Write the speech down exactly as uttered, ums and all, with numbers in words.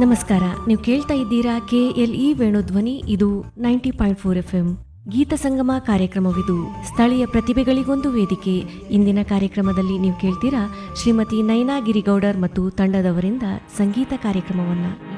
ನಮಸ್ಕಾರ. ನೀವು ಕೇಳ್ತಾ ಇದ್ದೀರಾ ಕೆ ಎಲ್ ಇ ವೇಣುಧ್ವನಿ. ಇದು ninety point four F M ಗೀತ ಸಂಗಮ ಕಾರ್ಯಕ್ರಮವಿದು. ಸ್ಥಳೀಯ ಪ್ರತಿಭೆಗಳಿಗೊಂದು ವೇದಿಕೆ. ಇಂದಿನ ಕಾರ್ಯಕ್ರಮದಲ್ಲಿ ನೀವು ಕೇಳ್ತೀರಾ ಶ್ರೀಮತಿ ನೈನಾ ಗಿರಿಗೌಡರ್ ಮತ್ತು ತಂಡದವರಿಂದ ಸಂಗೀತ ಕಾರ್ಯಕ್ರಮವನ್ನ.